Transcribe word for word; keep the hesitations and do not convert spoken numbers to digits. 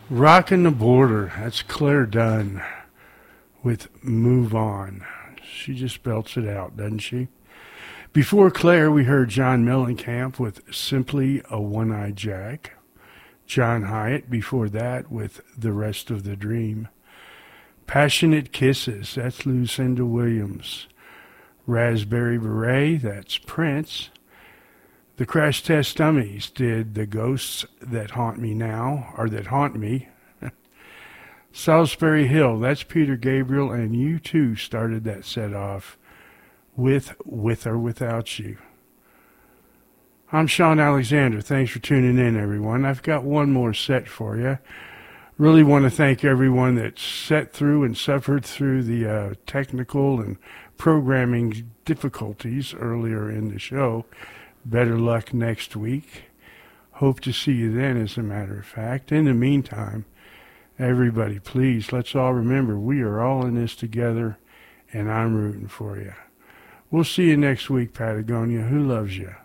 Rockin' the Border. That's Claire Dunn with Move On. She just belts it out, doesn't she? Before Claire, we heard John Mellencamp with Simply a One-Eyed Jack. John Hyatt before that with The Rest of the Dream. Passionate Kisses, that's Lucinda Williams. Raspberry Beret, that's Prince. The Crash Test Dummies did The Ghosts That Haunt Me Now, or That Haunt Me. Salisbury Hill, that's Peter Gabriel, and U two started that set off with With or Without You. I'm Sean Alexander. Thanks for tuning in, everyone. I've got one more set for you. Really want to thank everyone that sat through and suffered through the uh, technical and programming difficulties earlier in the show. Better luck next week. Hope to see you then, as a matter of fact. In the meantime, everybody, please, let's all remember we are all in this together, and I'm rooting for you. We'll see you next week, Patagonia. Who loves you?